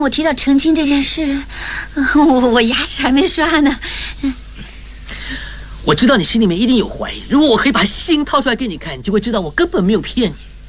我提到成亲这件事，我牙齿还没刷呢。 我知道你心里面一定有怀疑，如果我可以把心掏出来给你看，你就会知道我根本没有骗你。